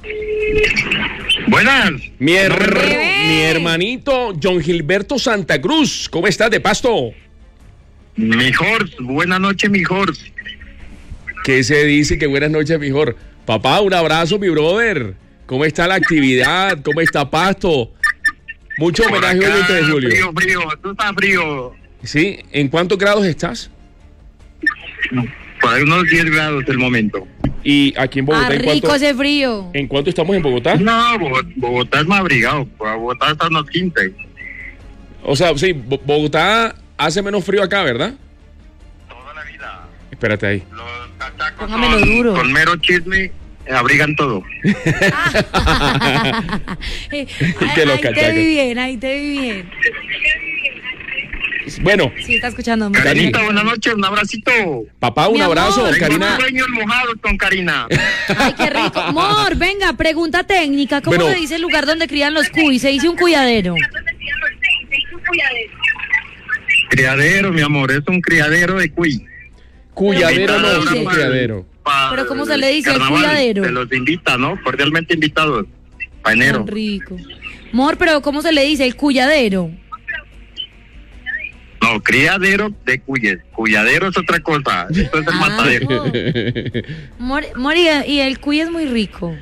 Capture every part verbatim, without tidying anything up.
Buenas. Mi, her- mi hermanito John Gilberto Santa Cruz, ¿cómo estás de Pasto? Mejor, buenas noches, mejor. ¿Qué se dice? Que buenas noches, mejor. Papá, un abrazo, mi brother. ¿Cómo está la actividad? ¿Cómo está Pasto? Mucho homenaje hoy veinte de julio. Frío, frío, tú estás frío. ¿Sí? ¿En cuántos grados estás? Por ahí unos diez grados el momento. ¿Y aquí en Bogotá? Ah, ¿en rico cuánto, ese frío. ¿En cuánto estamos en Bogotá? No, Bogotá, Bogotá es más abrigado. Bogotá está unos quince. O sea, sí, Bo- Bogotá hace menos frío acá, ¿verdad? Toda la vida. Espérate ahí. Los cachacos Póngamelo con, duro. con mero chisme eh, abrigan todo. Eh, Que los ahí te cachacos. vi bien, ahí te vi bien. Bueno, Sí, está escuchando. Carita, buenas noches, un abracito. papá, un Mi abrazo. amor. Karina. Tengo sueños mojados con Karina. Ay, qué rico. Mor, venga, pregunta técnica. ¿Cómo Bueno. se dice el lugar donde crían los cuy? Se dice un cuyadero. Criadero, mi amor, es un criadero de cuy. Cuyadero no, ¿Cómo se no dice? criadero. Pa- Pero ¿cómo se le dice? El carnaval, cuyadero. Se los invita, ¿no? Cordialmente invitados. Pa' enero. Tan rico. Mor, pero ¿cómo se le dice? El cuyadero. No, criadero de cuyes. Cuyadero es otra cosa. Esto es el Ah. matadero. Mor, Mor, y y el cuy es muy rico.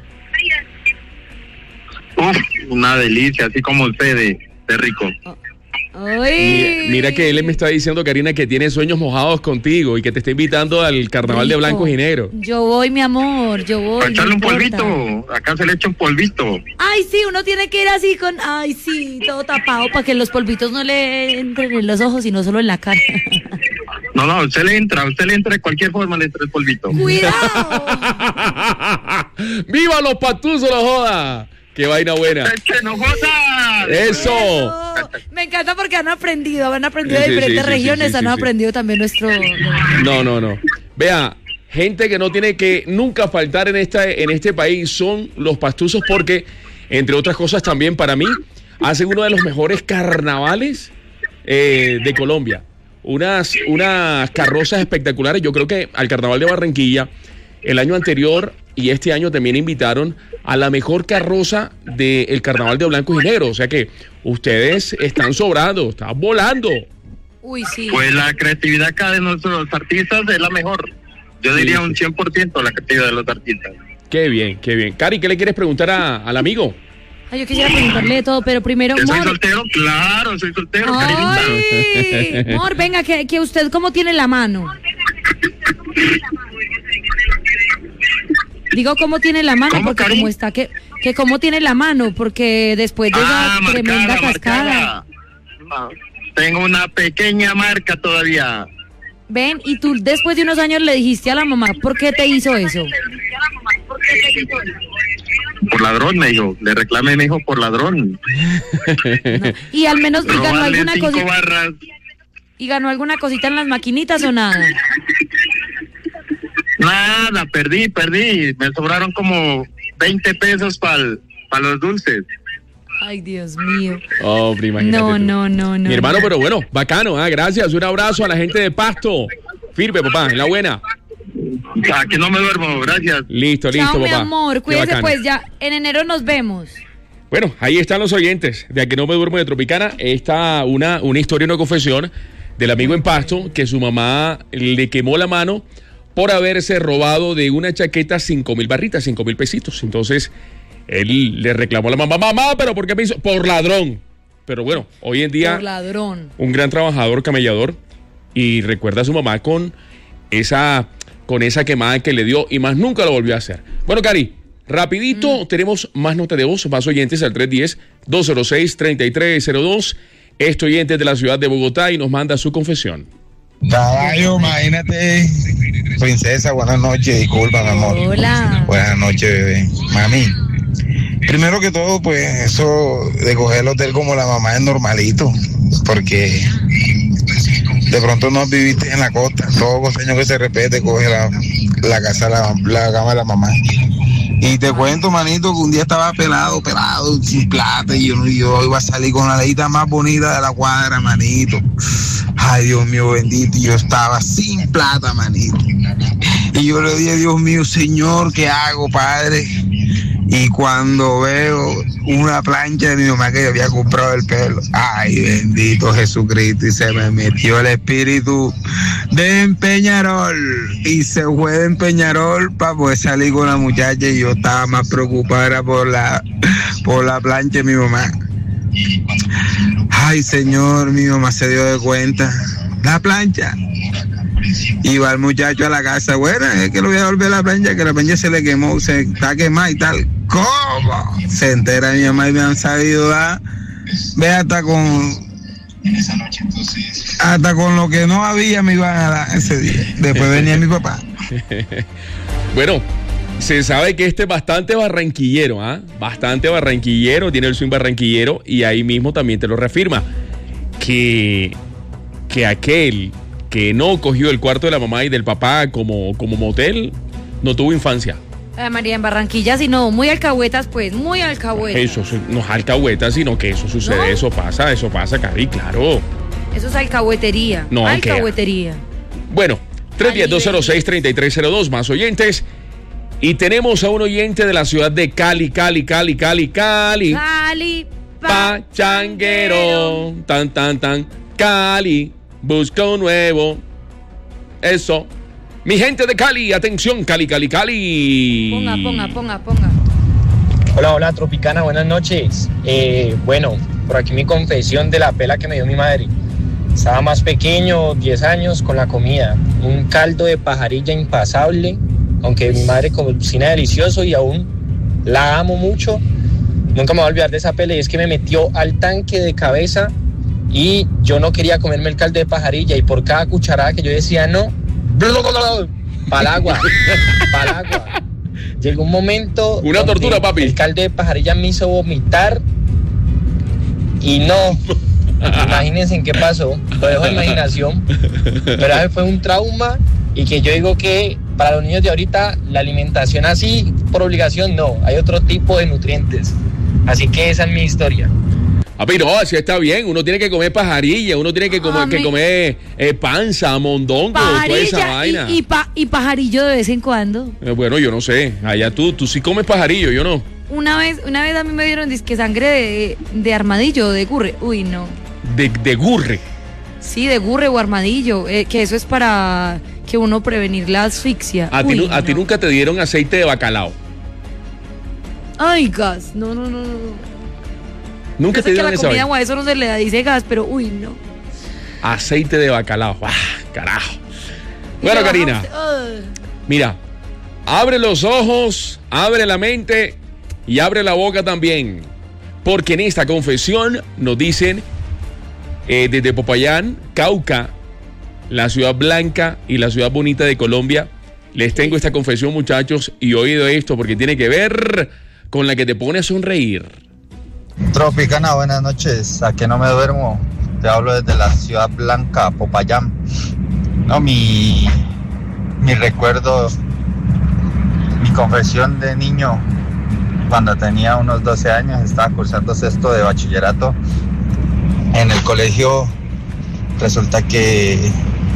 Uf, una delicia, así como usted de, de rico. Ay. Mira, mira que él me está diciendo, Karina, que tiene sueños mojados contigo y que te está invitando al carnaval de Rico. blancos y negros. Yo voy, mi amor, yo voy. Para echarle no un importa. polvito. Acá se le echa un polvito. Ay, sí, uno tiene que ir así con, ay, sí, todo tapado para que los polvitos no le entren en los ojos, sino solo en la cara. No, no, usted le entra, usted le entra de cualquier forma, le entra el polvito. ¡Cuidado! ¡Viva los patuzos, no joda! ¡Qué vaina buena! ¡Eche, no jodas! ¡Eso! Eso. Me encanta porque han aprendido, han aprendido Sí, de sí, diferentes sí, sí, regiones, sí, sí, han sí. aprendido también nuestro... No, no, no. Vea, gente que no tiene que nunca faltar en, esta, en este país son los pastuzos porque, entre otras cosas también para mí, hacen uno de los mejores carnavales eh, de Colombia. Unas, unas carrozas espectaculares. Yo creo que al Carnaval de Barranquilla, el año anterior y este año también invitaron a la mejor carroza del Carnaval de Blancos y Negros. O sea que ustedes están sobrando, están volando. Uy, sí. Pues la creatividad acá de nuestros artistas es la mejor. Yo diría un cien por ciento la creatividad de los artistas. Qué bien, qué bien. Cari, ¿qué le quieres preguntar a- al amigo? Ay, yo quisiera preguntarle de todo, pero primero, ¿Que soy Mor... soltero? Claro, soy soltero, Karinita. Ay, Mor, venga, que, que usted cómo tiene la mano. Digo cómo tiene la mano, ¿Cómo, porque Cari? como está, que, que cómo tiene la mano, porque después de esa Ah, tremenda marcada, cascada. marcada. Ah, tengo una pequeña marca todavía. Ven, y tú después de unos años le dijiste a la mamá, ¿por qué te hizo eso? Por ladrón, me dijo. Le reclamé, me dijo, por ladrón. No. Y al menos y ganó Robarle alguna cinco cosita, barras. y ganó alguna cosita en las maquinitas o nada. Nada, perdí, perdí. Me sobraron como veinte pesos para los dulces. Ay, Dios mío. Hombre, imagínate No, tú. no, no, no. Mi hermano, no. pero bueno, bacano, ah, gracias. Un abrazo a la gente de Pasto. Firme, papá, en la buena. Aquí no me duermo, gracias. Listo, listo, Chao, mi papá. amor, Qué cuídese bacano. pues, ya en enero nos vemos. Bueno, ahí están los oyentes de A Que No Me Duermo de Tropicana. Está una, una historia, una confesión del amigo en Pasto que su mamá le quemó la mano por haberse robado de una chaqueta cinco mil barritas, cinco mil pesitos. Entonces, él le reclamó a la mamá, mamá, ¿pero por qué me hizo? Por ladrón. Pero bueno, hoy en día, Por ladrón. un gran trabajador, camellador, y recuerda a su mamá con esa, con esa quemada que le dio y más nunca lo volvió a hacer. Bueno, Cari, rapidito, tenemos más notas de voz, más oyentes al tres uno cero, dos cero seis, tres tres cero dos. Este oyente es de la ciudad de Bogotá y nos manda su confesión. Caballo, imagínate. Princesa, buenas noches, disculpa, mi amor. Hola. Buenas noches, bebé. Mami, primero que todo, pues eso de coger el hotel como la mamá es normalito, porque de pronto no viviste en la costa. Todo costeño que se repete coge la, la casa, la, la cama de la mamá. Y te cuento, manito, que un día estaba pelado, pelado, sin plata, y yo, yo iba a salir con la leyita más bonita de la cuadra, manito. Ay, Dios mío, bendito, y yo estaba sin plata, manito. Y yo le dije, Dios mío, Señor, ¿qué hago, Padre? Y cuando veo una plancha de mi mamá que yo había comprado el pelo, ay, bendito Jesucristo, y se me metió el espíritu de Peñarol, y se fue de Peñarol para poder salir con la muchacha, y yo estaba más preocupada por la, por la plancha de mi mamá. Ay, señor, mi mamá se dio de cuenta. La plancha. Y va el muchacho a la casa, bueno, es que lo voy a devolver la plancha, que la plancha se le quemó, se está quemada y tal. ¿Cómo? Se entera mi mamá y me han sabido dar, ve, hasta con hasta con lo que no había me iban a dar ese día. Después venía mi papá. Bueno, se sabe que este es bastante barranquillero, ¿ah? ¿eh? Bastante barranquillero, tiene el swing barranquillero, y ahí mismo también te lo reafirma, que, que aquel que no cogió el cuarto de la mamá y del papá como, como motel, no tuvo infancia. Eh, María, en Barranquilla, sino muy alcahuetas, pues, muy alcahuetas. Eso no es alcahuetas, sino que eso sucede, ¿no? Eso pasa, eso pasa, Cari, claro. Eso es alcahuetería. No, alcahuetería. Bueno, tres uno cero, dos cero seis, tres tres cero dos, más oyentes. Y tenemos a un oyente de la ciudad de Cali, Cali, Cali, Cali, Cali. Cali, pachanguero. Tan, tan, tan. Cali, busca un nuevo. Eso. Mi gente de Cali, atención, Cali, Cali, Cali. Ponga, ponga, ponga, ponga. Hola, hola, Tropicana, buenas noches. Eh, bueno, por aquí mi confesión de la pela que me dio mi madre. Estaba más pequeño, diez años, con la comida. Un caldo de pajarilla impasable, aunque mi madre cocina delicioso y aún la amo mucho. Nunca me voy a olvidar de esa pela, y es que me metió al tanque de cabeza y yo no quería comerme el caldo de pajarilla, y por cada cucharada que yo decía no, para el agua, para el agua. Llegó un momento... Una tortura, papi. El caldo de pajarilla me hizo vomitar y no... Imagínense en qué pasó, lo dejo de imaginación, pero fue un trauma, y que yo digo que para los niños de ahorita la alimentación así por obligación no, hay otro tipo de nutrientes, así que esa es mi historia. Papi, no, así está bien, uno tiene que comer pajarilla, uno tiene que comer, que comer eh, panza, mondongo, toda esa vaina. Y, y, pa, y pajarillo de vez en cuando. Eh, bueno, yo no sé, allá tú, tú sí comes pajarillo, yo no. Una vez, una vez a mí me dieron disque sangre de, de armadillo, de gurre, uy no. De, de gurre. Sí, de gurre o armadillo, eh, que eso es para que uno prevenir la asfixia. A, Uy, ti, no. a ti nunca te dieron aceite de bacalao. Ay, gas, no, no, no, no. Nunca Yo te sé dieron que a la esa comida vaina. o a eso no se le da, dice gas, pero uy, no. Aceite de bacalao. Ah, carajo. Bueno, Y Karina, bajamos, uh. mira, abre los ojos, abre la mente y abre la boca también. Porque en esta confesión nos dicen eh, desde Popayán, Cauca, la ciudad blanca y la ciudad bonita de Colombia. Les tengo esta confesión, muchachos, y oído esto porque tiene que ver con la que te pone a sonreír. Tropicana, buenas noches. ¿A que no me duermo? Te hablo desde la ciudad blanca, Popayán. No, mi, mi recuerdo, mi confesión de niño, cuando tenía unos doce años, estaba cursando sexto de bachillerato en el colegio. Resulta que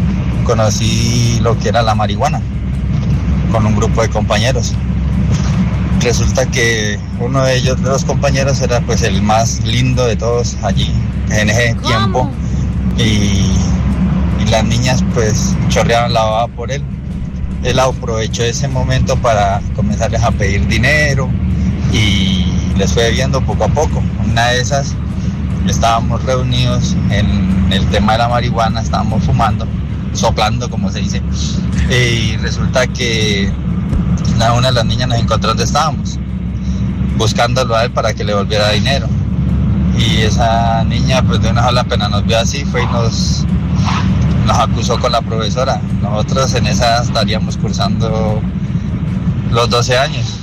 conocí lo que era la marihuana con un grupo de compañeros. Resulta que uno de ellos, de los compañeros, era pues el más lindo de todos allí en ese ¿Cómo? tiempo, y, y las niñas pues chorreaban la baba por él. Él aprovechó ese momento para comenzarles a pedir dinero y les fue viendo poco a poco. Una de esas, estábamos reunidos en el tema de la marihuana, estábamos fumando, soplando como se dice, y resulta que una de las niñas nos encontró donde estábamos, buscándolo a él para que le volviera dinero, y esa niña pues de una sola pena nos vio así, fue y nos, nos acusó con la profesora. Nosotros en esa estaríamos cursando los doce años,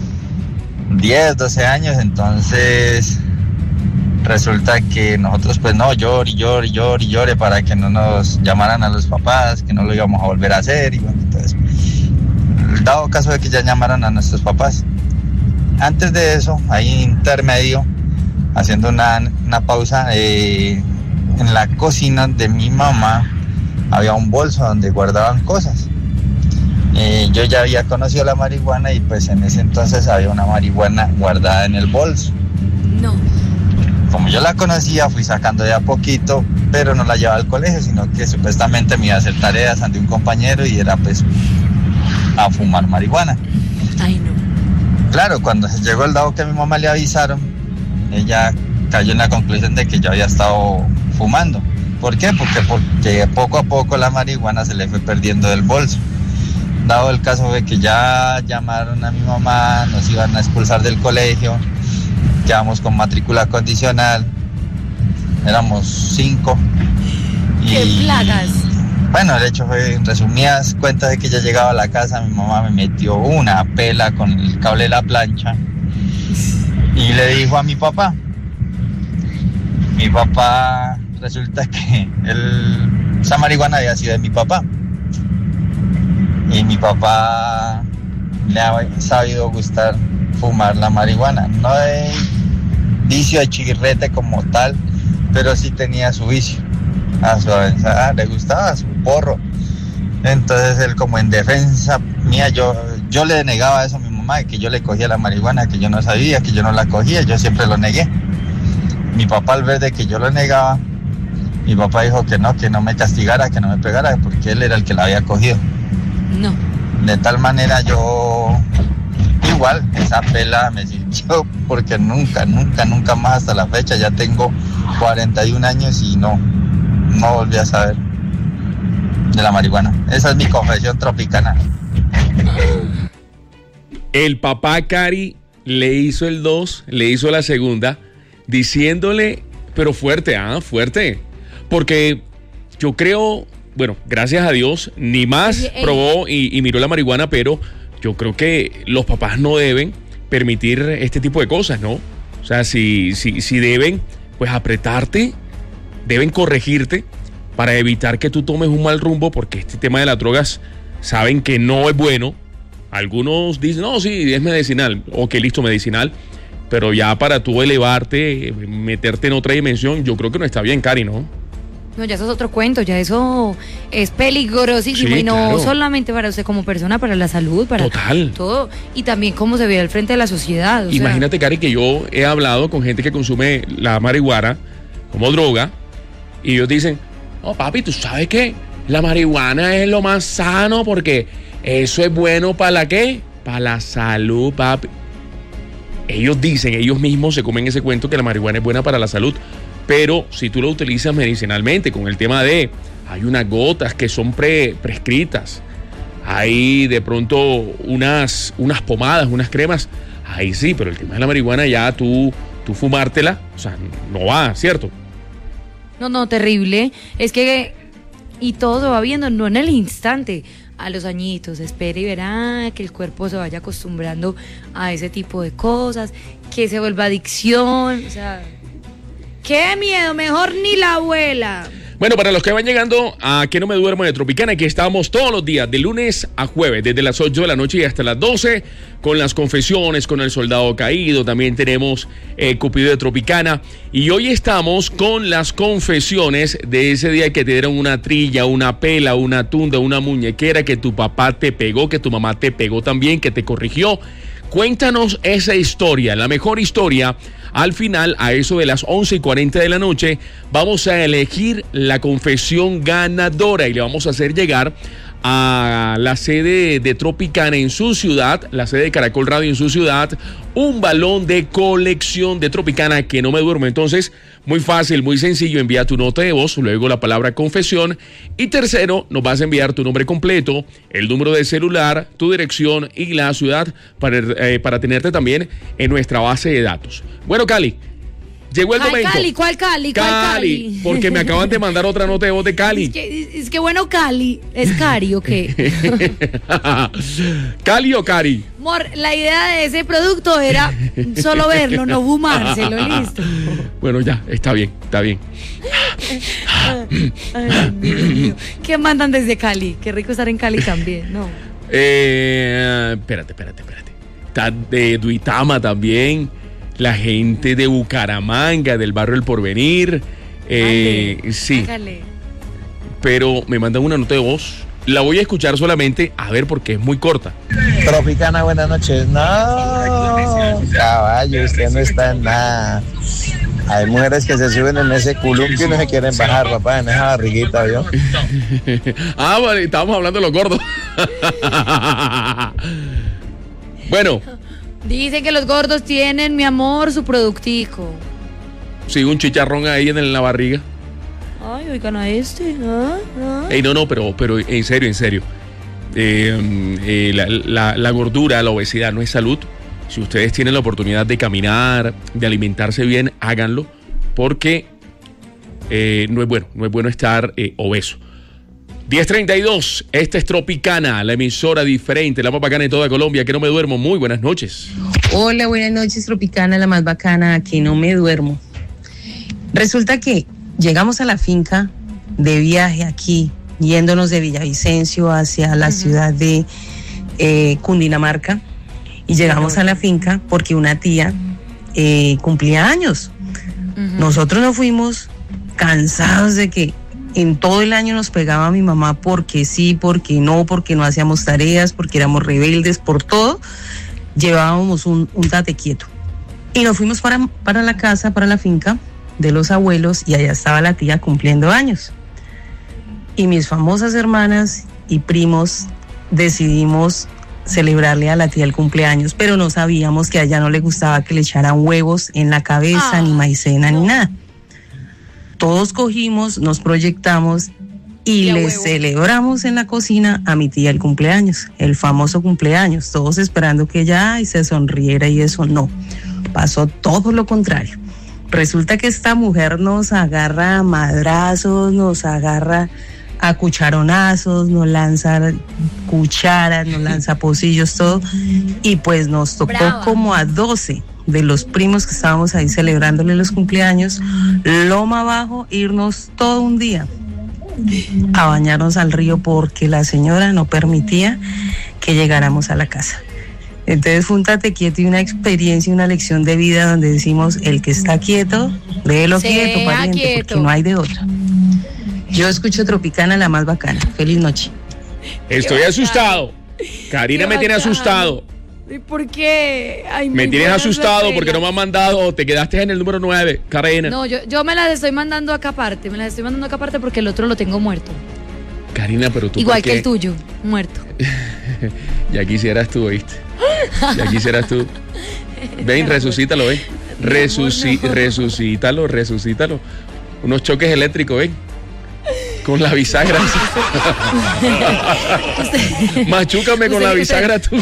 diez, doce años, entonces resulta que nosotros pues no, llore, llore, llore, llore para que no nos llamaran a los papás, que no lo íbamos a volver a hacer, y bueno, entonces dado caso de que ya llamaran a nuestros papás. Antes de eso, ahí intermedio, haciendo una, una pausa, eh, en la cocina de mi mamá había un bolso donde guardaban cosas, Eh, yo ya había conocido la marihuana y pues en ese entonces había una marihuana guardada en el bolso. No. Como yo la conocía, fui sacando de a poquito, pero no la llevaba al colegio, sino que supuestamente me iba a hacer tareas ante un compañero y era pues a fumar marihuana. Ay, no. Claro, cuando se llegó el dado que a mi mamá le avisaron, ella cayó en la conclusión de que yo había estado fumando. ¿Por qué? Porque, porque poco a poco la marihuana se le fue perdiendo del bolso. Dado el caso de que ya llamaron a mi mamá, nos iban a expulsar del colegio, quedamos con matrícula condicional, éramos cinco. ¡Qué y, plagas! Bueno, el hecho fue, en resumidas cuentas, de que ya llegaba a la casa, mi mamá me metió una pela con el cable de la plancha y le dijo a mi papá. Mi papá, resulta que él, esa marihuana había sido de mi papá. Y mi papá le ha sabido gustar fumar la marihuana. No de vicio de chirrete como tal, pero sí tenía su vicio. A su avanzada le gustaba su porro. Entonces él, como en defensa mía, yo, yo le negaba eso a mi mamá, que yo le cogía la marihuana, que yo no sabía, que yo no la cogía, yo siempre lo negué. Mi papá, al ver de que yo lo negaba, mi papá dijo que no, que no me castigara, que no me pegara, porque él era el que la había cogido. No. De tal manera yo, igual, esa pela me sirvió, porque nunca, nunca, nunca más hasta la fecha, ya tengo cuarenta y un años y no, no volví a saber de la marihuana. Esa es mi confesión tropicana. El papá Cari le hizo el dos, le hizo la segunda, diciéndole, pero fuerte, ah, fuerte, porque yo creo, bueno, gracias a Dios, ni más Oye, probó y, y miró la marihuana, pero yo creo que los papás no deben permitir este tipo de cosas, ¿no? O sea, si, si, si deben, pues apretarte, deben corregirte para evitar que tú tomes un mal rumbo, porque este tema de las drogas saben que no es bueno. Algunos dicen, no, sí, es medicinal, ok, listo, medicinal, pero ya para tú elevarte, meterte en otra dimensión, yo creo que no está bien, Cari, ¿no? No, ya eso es otro cuento, ya eso es peligrosísimo, Sí, y no claro. solamente para usted como persona, para la salud, para Total. todo, y también cómo se ve al frente de la sociedad. O Imagínate, Cari, que yo he hablado con gente que consume la marihuana como droga, y ellos dicen, no, papi, ¿tú sabes qué? La marihuana es lo más sano porque eso es bueno para la ¿qué? Para la salud, papi. Ellos dicen, ellos mismos se comen ese cuento que la marihuana es buena para la salud, pero si tú lo utilizas medicinalmente, con el tema de, hay unas gotas que son pre, prescritas, hay de pronto unas, unas pomadas, unas cremas, ahí sí, pero el tema de la marihuana ya tú, tú fumártela, o sea, no va, ¿cierto? No, no, terrible. Es que, y todo se va viendo, no en el instante, a los añitos, espere y verá que el cuerpo se vaya acostumbrando a ese tipo de cosas, que se vuelva adicción, o sea, qué miedo, mejor ni la abuela. Bueno, para los que van llegando a Que No Me Duermo de Tropicana, aquí estamos todos los días, de lunes a jueves, desde las ocho de la noche y hasta las doce, con las confesiones, con el soldado caído, también tenemos eh, Cupido de Tropicana, y hoy estamos con las confesiones de ese día que te dieron una trilla, una pela, una tunda, una muñequera, que tu papá te pegó, que tu mamá te pegó también, que te corrigió. Cuéntanos esa historia, la mejor historia. Al final, a eso de las once y cuarenta de la noche, vamos a elegir la confesión ganadora y le vamos a hacer llegar a la sede de Tropicana en su ciudad, la sede de Caracol Radio en su ciudad, un balón de colección de Tropicana Que No Me Duermo. Entonces, muy fácil, muy sencillo, envía tu nota de voz, luego la palabra confesión, y tercero, nos vas a enviar tu nombre completo, el número de celular, tu dirección y la ciudad para, eh, para tenerte también en nuestra base de datos. Bueno, Cali, llegó el ¿Cuál momento. Cali? ¿Cuál Cali? ¿Cuál Cali, Cali? porque me acaban de mandar otra nota de voz de Cali. Es que, es que bueno, Cali, ¿es Cari o qué? ¿Cali o Cari? Amor, la idea de ese producto era solo verlo, no fumárselo, listo. Bueno, ya, está bien, está bien. Ay, Dios mío. ¿Qué mandan desde Cali? Qué rico estar en Cali también, ¿no? Eh, espérate, espérate, espérate. Está de Duitama también. La gente de Bucaramanga, del barrio El Porvenir. Eh, Dale, sí. hágale. Pero me mandan una nota de voz La voy a escuchar solamente, a ver, porque es muy corta. Tropicana, buenas noches. No, caballo, usted no está en nada. Hay mujeres que se suben en ese columpio y no se quieren bajar, papá, en esa barriguita, ¿vio? Ah, vale, estábamos hablando de los gordos. Bueno. Dicen que los gordos tienen, mi amor, su productico. Sí, un chicharrón ahí en la barriga. Ay, oigan a este. ¿Ah? ¿Ah? Ey, no, no, pero, pero en serio, en serio. Eh, eh, la, la, la gordura, la obesidad no es salud. Si ustedes tienen la oportunidad de caminar, de alimentarse bien, háganlo, porque eh, no es bueno, no es bueno estar eh, obeso. diez treinta y dos, esta es Tropicana, la emisora diferente, la más bacana de toda Colombia, que no me duermo. Muy buenas noches. Hola, buenas noches, Tropicana, la más bacana, que no me duermo. Resulta que llegamos a la finca de viaje aquí, yéndonos de Villavicencio hacia la uh-huh. ciudad de eh, Cundinamarca, y llegamos a la finca porque una tía eh, cumplía años. Uh-huh. Nosotros nos fuimos cansados de que en todo el año nos pegaba mi mamá porque sí, porque no, porque no hacíamos tareas, porque éramos rebeldes, por todo. Llevábamos un, un tate quieto. Y nos fuimos para, para la casa, para la finca de los abuelos, y allá estaba la tía cumpliendo años. Y mis famosas hermanas y primos decidimos celebrarle a la tía el cumpleaños, pero no sabíamos que a ella no le gustaba que le echaran huevos en la cabeza, ah, ni maicena, no. ni nada. Todos cogimos, nos proyectamos y le huevo. celebramos en la cocina a mi tía el cumpleaños, el famoso cumpleaños, todos esperando que ella ay, se sonriera, y eso no, pasó todo lo contrario. Resulta que esta mujer nos agarra a madrazos, nos agarra a cucharonazos, nos lanza cucharas, nos lanza pocillos, todo, y pues nos tocó Brava. como a doce de los primos que estábamos ahí celebrándole los cumpleaños, loma abajo, irnos todo un día a bañarnos al río porque la señora no permitía que llegáramos a la casa. Entonces fue un tate quieto y una experiencia, una lección de vida donde decimos, el que está quieto, déjelo quieto, pariente, quieto. porque no hay de otra. Yo escucho Tropicana, la más bacana. Feliz noche. Estoy asustado. Karina me tiene asustado. ¿Y por qué? Ay, me tienes asustado porque no me han mandado. Te quedaste en el número nueve, Karina. No, yo, yo me las estoy mandando acá aparte. Me las estoy mandando acá aparte porque el otro lo tengo muerto. Karina, pero tú. Igual que el tuyo, muerto. Ya quisieras tú, ¿oíste? Ya quisieras tú. Ven, resucítalo, ven. Resuci- no. Resucítalo, resucítalo. Unos choques eléctricos, ven. Con la bisagra. Machúcame con la bisagra tuya.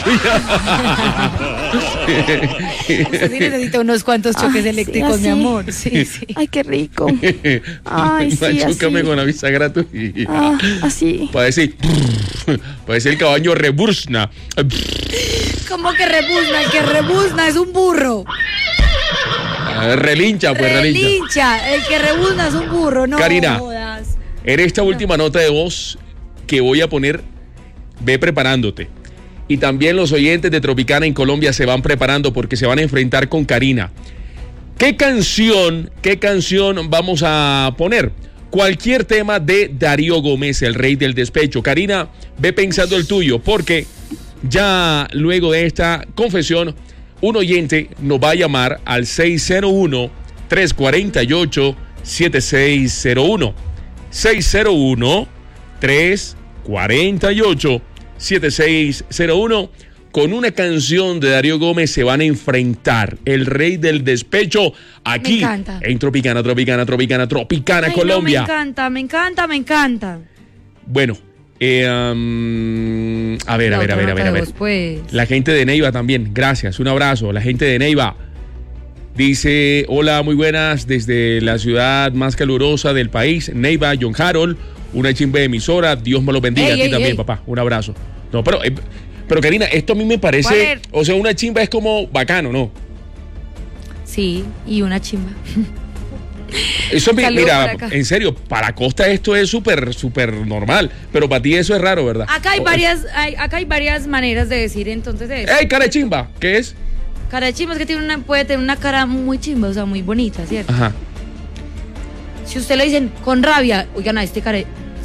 Usted sí necesita unos cuantos choques Ay, eléctricos, sí, mi amor. Sí, sí. Ay, qué rico. Ay, sí, Machúcame así. con la bisagra tuya. Ah, así. Para decir, para decir el caballo rebuzna. ¿Cómo que rebuzna? El que rebuzna es un burro. Relincha, pues relincha. Relincha. El que rebuzna es un burro, no Karina, jodas. En esta última nota de voz que voy a poner, ve preparándote. Y también los oyentes de Tropicana en Colombia se van preparando porque se van a enfrentar con Karina. ¿Qué canción, qué canción vamos a poner? Cualquier tema de Darío Gómez, el rey del despecho. Karina, ve pensando el tuyo, porque ya luego de esta confesión, un oyente nos va a llamar al seis cero uno, tres cuatro ocho, siete seis cero uno. seis cero uno, tres cuatro ocho, siete seis cero uno. Con una canción de Darío Gómez se van a enfrentar el rey del despecho aquí en Tropicana, Tropicana, Tropicana, Tropicana, Ay, Colombia. No, me encanta, me encanta, me encanta. Bueno, eh, um, a ver, a ver, a ver, a ver, a ver. Pues. La gente de Neiva también, gracias, un abrazo. La gente de Neiva dice, hola, muy buenas, desde la ciudad más calurosa del país, Neiva, John Harold, una chimba de emisora, Dios me lo bendiga, ey, a ti ey, también, ey. papá, un abrazo. No, pero, eh, pero Karina, esto a mí me parece, o sea, una chimba es como bacano, ¿no? Sí, y una chimba. Eso, mira, en serio, para Costa esto es súper, súper normal, pero para ti eso es raro, ¿verdad? Acá hay varias, hay, acá hay varias maneras de decir, entonces, de ¡ey, cara de chimba! ¿Qué es? Cara de chimba es que tiene una, puede tener una cara muy chimba, o sea, muy bonita, ¿cierto? Ajá. Si usted le dicen con rabia, oigan, a este cara,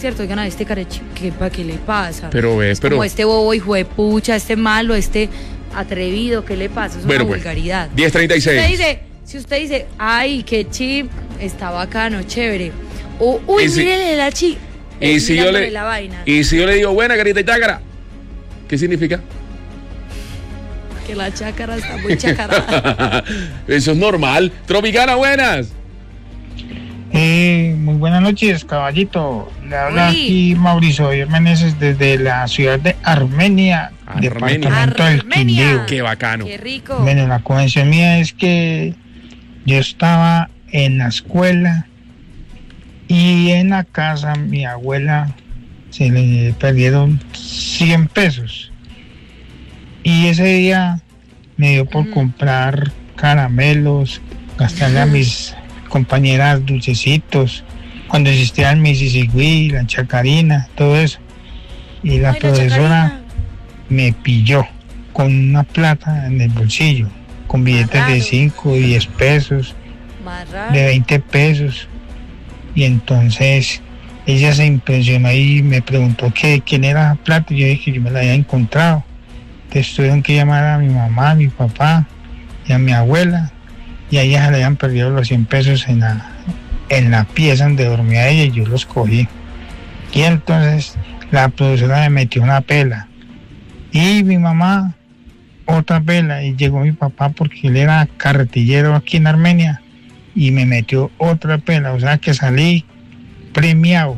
cierto, oigan a este carechi, ¿qué, pa, ¿qué le pasa? Pero ves, pero... Como este bobo hijo de pucha, este malo, este atrevido, ¿qué le pasa? Es bueno, una pues, vulgaridad. diez treinta y seis. Usted dice, si usted dice, ay, qué chip, está bacano, chévere. O, uy, si, mírele la chi. Y si, yo le, la vaina. y si yo le digo, buena, carita y chácara, ¿qué significa? Que la chácara está muy chacarada. Eso es normal. Tropicana, buenas. Eh, muy buenas noches, caballito. Le habla Uy. aquí Mauricio Meneses desde la ciudad de Armenia, Armenia. departamento del Armenia. Quindío. Qué bacano. Qué rico. Bueno, la convención mía es que yo estaba en la escuela y en la casa mi abuela se le perdieron cien pesos. Y ese día me dio por Mm. comprar caramelos, gastarle a mis compañeras dulcecitos, cuando existían mi Sisiguí, la chacarina, todo eso. Y la Ay, la profesora chacarina. me pilló con una plata en el bolsillo, con billetes raro. de cinco, diez pesos, Más raro. de veinte pesos. Y entonces ella se impresionó y me preguntó que quién era la plata. Y yo dije que yo me la había encontrado. Entonces tuvieron que llamar a mi mamá, a mi papá y a mi abuela. Y a ella se le habían perdido los cien pesos en la, en la pieza donde dormía ella y yo los cogí. Y entonces la profesora me metió una pela. Y mi mamá otra pela. Y llegó mi papá porque él era carretillero aquí en Armenia. Y me metió otra pela. O sea que salí premiado.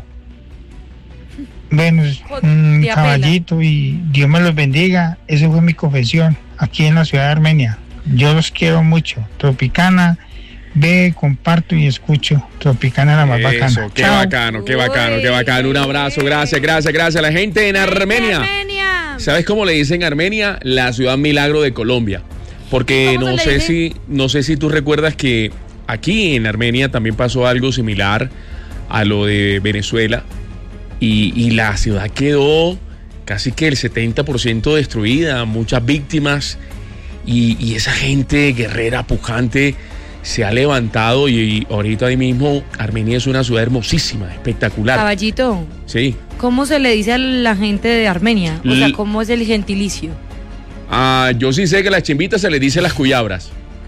Bueno, un Tía caballito y Dios me los bendiga. Esa fue mi confesión aquí en la ciudad de Armenia. Yo los quiero mucho. Tropicana, ve, comparto y escucho. Tropicana la más Eso, bacana. qué Chao. bacano, qué bacano, qué bacano. Un abrazo, gracias, gracias, gracias a la gente en Armenia. Armenia. ¿Sabes cómo le dicen Armenia? La ciudad milagro de Colombia. Porque ¿Cómo no se le sé dice? si no sé si tú recuerdas que aquí en Armenia también pasó algo similar a lo de Venezuela y, y la ciudad quedó casi que el setenta por ciento destruida, muchas víctimas y, y esa gente guerrera, pujante se ha levantado y, y ahorita ahí mismo Armenia es una ciudad hermosísima, espectacular. Caballito, Sí. ¿cómo se le dice a la gente de Armenia? O sea, L- ¿cómo es el gentilicio? Ah, yo sí sé que a las chimbitas se les dice las cuyabras.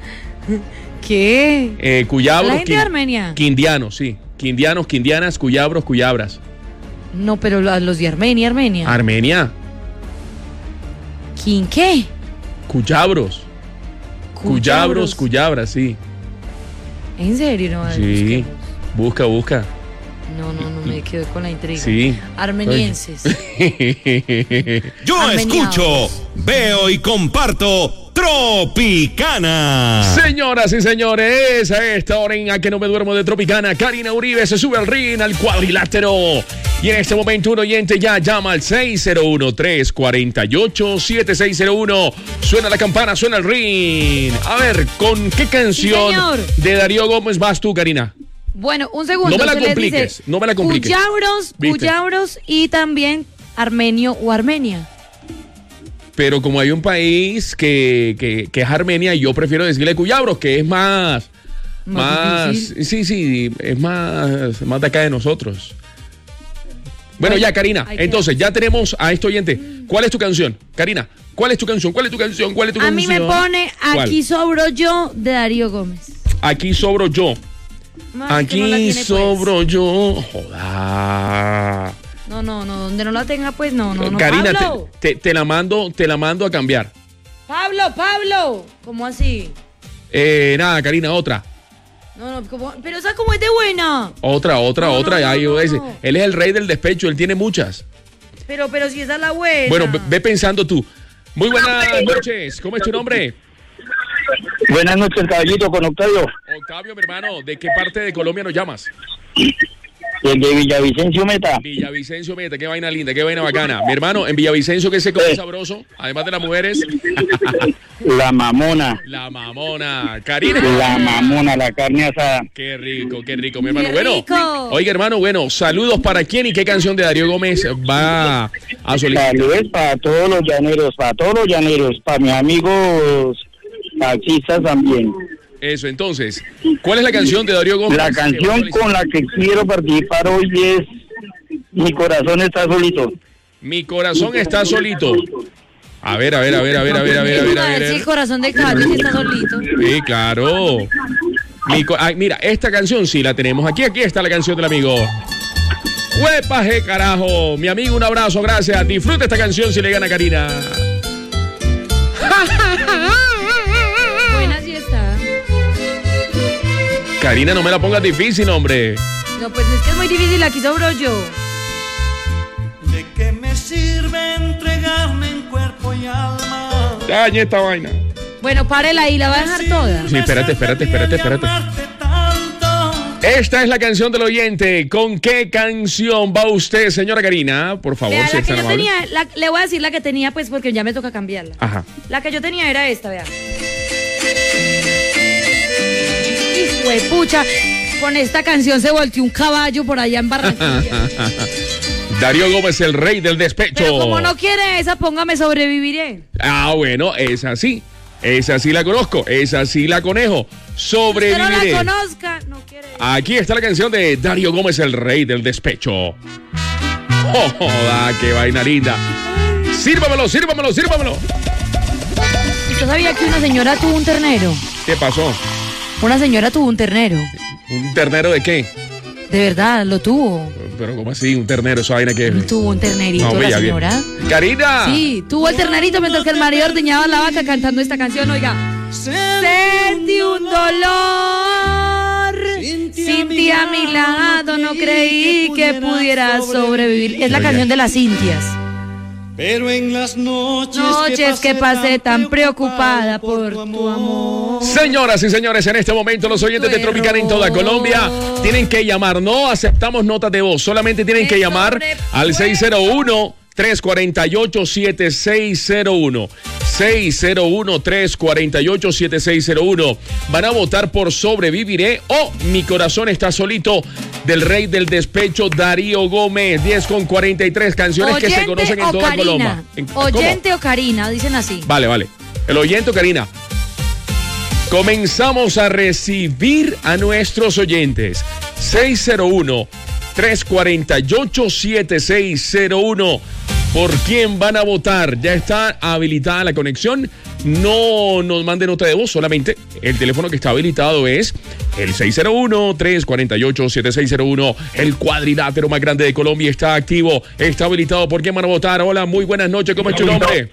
¿Qué? Eh, cuyabros, ¿La gente de quin- Armenia? Quindianos, sí. Quindianos, quindianas, cuyabros, cuyabras. No, pero lo- los de Armenia, Armenia. Armenia, ¿Quién qué? cuyabros. Cuyabros, cuyabras, sí. ¿En serio? No, Sí. Busca, busca. no, no, no me quedo con la intriga. Sí. Armenienses. Yo Armenianos. escucho, veo y comparto Tropicana. Señoras y señores, a esta hora en A Que No Me Duermo de Tropicana, Karina Uribe se sube al ring, al cuadrilátero. Y en este momento un oyente ya llama al seis cero uno, tres cuatro ocho, siete seis cero uno. Suena la campana, suena el ring. A ver, ¿con qué canción señor. de Darío Gómez vas tú, Karina? Bueno, un segundo. No me la se les compliques, dice no me la compliques. Cuyabros, ¿Viste? cuyabros y también armenio o Armenia. Pero como hay un país que, que, que es Armenia, yo prefiero decirle cuyabros, que es más... Más Más... difícil. Sí, sí, es más, más de acá de nosotros. Bueno, Bueno, ya, Karina, hay que- entonces ya tenemos a este oyente. ¿Cuál es tu canción? Karina, ¿cuál es tu canción? ¿Cuál es tu canción? ¿Cuál es tu A canción? mí me pone ¿Cuál? Aquí sobro yo de Darío Gómez. Aquí sobro yo. No, es que Aquí no la tiene, pues. sobro yo. Joda. No, no, no, donde no la tenga, pues no, no, no. Karina, Pablo, te, te, te la mando, te la mando a cambiar. Pablo, Pablo. ¿Cómo así? Eh, nada, Karina, otra. No, no, ¿cómo? Pero esa como es de buena. Otra, otra, No, otra. no, Ay, no, yo ese. no. Él es el rey del despecho, él tiene muchas. Pero, pero si esa es la buena. Bueno, ve, ve pensando tú. Muy buenas noches. ¿Cómo es tu nombre? Buenas noches, caballito, con Octavio. Octavio, mi hermano. ¿De qué parte de Colombia nos llamas? Desde Villavicencio Meta. Villavicencio Meta, qué vaina linda, qué vaina bacana. Mi hermano, en Villavicencio, ¿qué se come Eh. sabroso? Además de las mujeres. La mamona. La mamona. Karina. La mamona, la carne asada. Qué rico, qué rico, mi hermano. Qué Bueno, rico. oiga, hermano, bueno, saludos para quién y qué canción de Darío Gómez va a solicitar. Saludos para todos los llaneros, para todos los llaneros, para mis amigos taxistas también. Eso, entonces, ¿cuál es la canción de Darío Gómez? La que va a canción solicitar? con la que quiero participar hoy es Mi corazón está solito. Mi corazón está solito. A ver, a ver, a ver, a ver, a ver, a ver, a ver, a ver. Si el corazón de caballo sí está solito. Sí, claro. Mi co- Ay, mira, esta canción sí la tenemos aquí. Aquí está la canción del amigo. ¡Huepaje, carajo! Mi amigo, un abrazo, gracias. Disfruta esta canción si le gana Karina. Buena sí está. Karina, no me la pongas difícil, hombre. No, pues es que es muy difícil, aquí sobro yo. ¿De qué me sirve entregarme en cuerpo y alma? Dañe esta vaina. Bueno, párela ahí, la va a dejar toda. Sí, espérate, espérate, espérate, espérate. Esta es la canción del oyente. ¿Con qué canción va usted, señora Karina? Por favor, Vea, si la es que tan yo amable. tenía, la- le voy a decir la que tenía, pues, porque ya me toca cambiarla. Ajá. La que yo tenía era esta, vea. Hijo de pucha, con esta canción se volteó un caballo por allá en Barranquilla. Darío Gómez, el rey del despecho. Pero como no quiere esa, póngame Sobreviviré. Ah, bueno, esa sí. Esa sí la conozco. Esa sí la conejo. Usted no Sobreviviré. la conozca, no quiere. Aquí está la canción de Darío Gómez, el rey del despecho. ¡Oh, joda, qué vaina linda! ¡Sírvamelo, sírvamelo, sírvamelo! ¿Usted sabía que una señora tuvo un ternero? ¿Qué pasó? Una señora tuvo un ternero. ¿Un ternero de qué? De verdad, lo tuvo. Pero ¿cómo así? ¿Un ternero? ¿Esa vaina qué es? Tuvo un ternerito No, la ya, bien. señora. ¡Karina! Sí, tuvo el ternerito mientras que el marido ordeñaba la vaca cantando esta canción, oiga. Sentí un dolor, sin ti a mi lado, no creí que pudiera sobrevivir. Es la Oiga. canción de las Indias. Pero en las noches, Noches que pasé tan preocupada por tu amor. Señoras y señores, en este momento los oyentes de Tropicana en toda Colombia tienen que llamar. No aceptamos notas de voz, solamente tienen que llamar al seis cero uno, tres cuatro ocho, siete seis cero uno. seis cero uno, tres cuatro ocho, siete seis cero uno. Van a votar por Sobreviviré o Mi corazón está solito del rey del despecho, Darío Gómez. diez con cuarenta y tres canciones que se conocen en o toda Karina. Colombia. En- ¿cómo? Oyente o Karina, dicen así. Vale, vale. El oyente, Karina. Comenzamos a recibir a nuestros oyentes. seis cero uno, tres cuatro ocho, siete seis cero uno. ¿Por quién van a votar? Ya está habilitada la conexión. No nos mande nota de voz, solamente el teléfono que está habilitado es el seis cero uno, tres cuatro ocho, siete seis cero uno. El cuadrilátero más grande de Colombia está activo, está habilitado. ¿Por quién van a votar? Hola, muy buenas noches. ¿Cómo es tu nombre?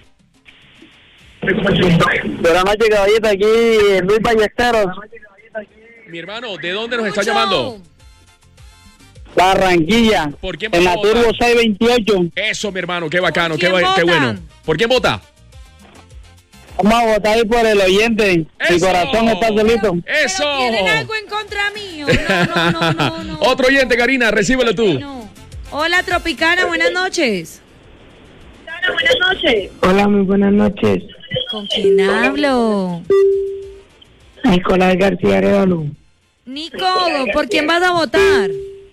Buenas noches, caballito, aquí Luis Ballesteros. Mi hermano, ¿de dónde nos está llamando? Barranquilla. ¿Por quién En vas a la votar? Turbo seiscientos veintiocho. Eso, mi hermano, qué bacano, qué, quién ba- qué votan? bueno. ¿Por quién vota? Vamos a votar ahí por el oyente. Mi ¡Eso! corazón está solito. ¡Eso! ¿Tienen algo en contra mío? No, no, no, no, no. Otro oyente, Karina, recíbelo tú. No. Hola, Tropicana, buenas noches. Buenas noches. Hola, muy buenas noches. ¿Con quién hablo? Nicolás García Arevalo. Nico, ¿por quién vas a votar?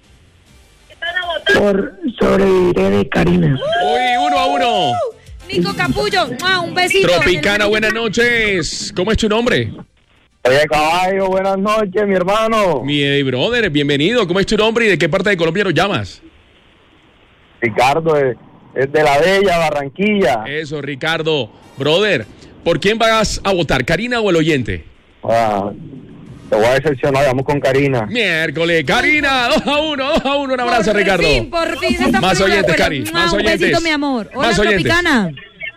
Por Sobreviviré de Karina. Uy, uno a uno. Nico Capullo, ¡mua! Un besito. Tropicana, buenas noches. ¿Cómo es tu nombre? Oye, caballo, buenas noches, mi hermano. Mi eh, brother, bienvenido. ¿Cómo es tu nombre y de qué parte de Colombia nos llamas? Ricardo, es, es de la Bella, Barranquilla. Eso, Ricardo. Brother, ¿por quién vas a votar? ¿Karina o el oyente? Ah, te voy a decepcionar, vamos con Karina. Miércoles, Karina, dos a uno, dos a uno. Un abrazo, Por Ricardo. fin, por fin se está Más poniendo de oyentes, acuerdo. Cari, ¡Mua! más Un oyentes. besito, mi amor. Hola, Más oyentes. Tropicana.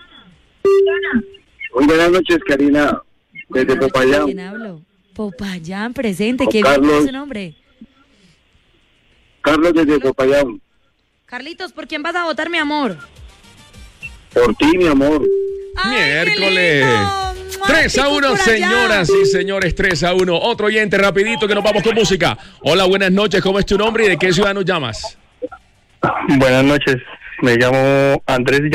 Muy buenas noches, Karina, desde ¿Con Popayán. quién hablo? Popayán, presente. Con ¿Qué bien Carlos. es su nombre? Carlos desde Popayán. Carlitos, ¿por quién vas a votar, mi amor? Por ti, mi amor. ¡Ay, qué Miércoles. lindo! ¡Mua! tres a Actitud uno, por allá. señoras y señores, tres a uno. Otro oyente, rapidito, que nos vamos con música. Hola, buenas noches. ¿Cómo es tu nombre y de qué ciudad nos llamas? Buenas noches, me llamo Andrés